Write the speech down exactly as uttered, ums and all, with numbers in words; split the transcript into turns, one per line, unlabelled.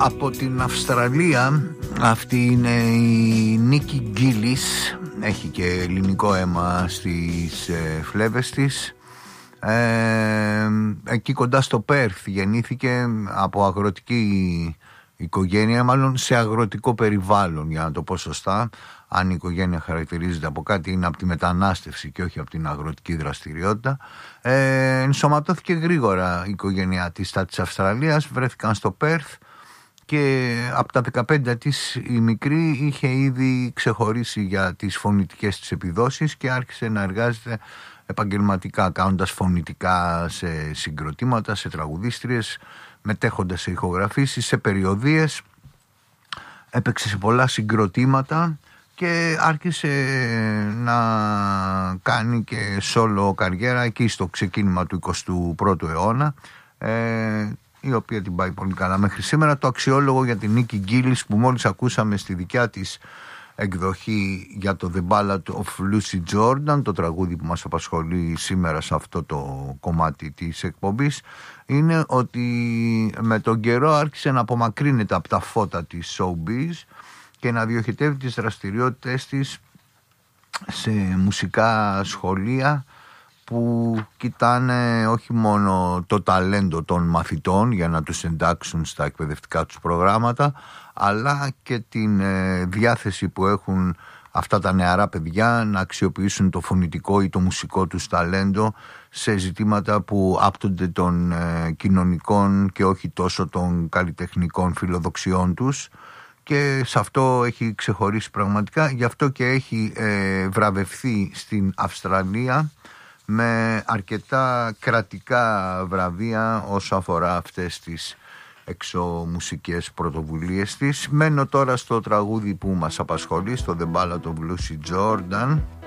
Από την Αυστραλία, αυτή είναι η Νίκη Γκίλις. Έχει και ελληνικό αίμα στις ε, φλέβες της. ε, Εκεί κοντά στο Πέρθ γεννήθηκε, από αγροτική οικογένεια, μάλλον σε αγροτικό περιβάλλον, για να το πω σωστά. Αν η οικογένεια χαρακτηρίζεται από κάτι, είναι από τη μετανάστευση και όχι από την αγροτική δραστηριότητα. ε, Ενσωματώθηκε γρήγορα η οικογένειά της στα της Αυστραλίας, βρέθηκαν στο Πέρθ και από τα δεκαπέντε της η μικρή είχε ήδη ξεχωρίσει για τις φωνητικές της επιδόσεις και άρχισε να εργάζεται επαγγελματικά, κάνοντας φωνητικά σε συγκροτήματα, σε τραγουδίστριες, μετέχοντας σε ηχογραφήσεις, σε περιοδίες. Έπαιξε σε πολλά συγκροτήματα και άρχισε να κάνει και σόλο καριέρα εκεί στο ξεκίνημα του εικοστού πρώτου αιώνα, ε, η οποία την πάει πολύ καλά μέχρι σήμερα. Το αξιόλογο για την Νίκη Γκίλις που μόλις ακούσαμε στη δικιά της εκδοχή για το The Ballad of Lucy Jordan, το τραγούδι που μας απασχολεί σήμερα σε αυτό το κομμάτι της εκπομπής, είναι ότι με τον καιρό άρχισε να απομακρύνεται από τα φώτα της showbiz και να διοχετεύει τις δραστηριότητες της σε μουσικά σχολεία που κοιτάνε όχι μόνο το ταλέντο των μαθητών για να τους εντάξουν στα εκπαιδευτικά τους προγράμματα, αλλά και την ε, διάθεση που έχουν αυτά τα νεαρά παιδιά να αξιοποιήσουν το φωνητικό ή το μουσικό τους ταλέντο σε ζητήματα που άπτονται των ε, κοινωνικών και όχι τόσο των καλλιτεχνικών φιλοδοξιών τους. Και σε αυτό έχει ξεχωρίσει πραγματικά, γι' αυτό και έχει ε, βραβευθεί στην Αυστραλία με αρκετά κρατικά βραβεία όσο αφορά αυτές τις εξωμουσικές πρωτοβουλίες της. Μένω τώρα στο τραγούδι που μας απασχολεί, στο The Ballad of Lucy Jordan.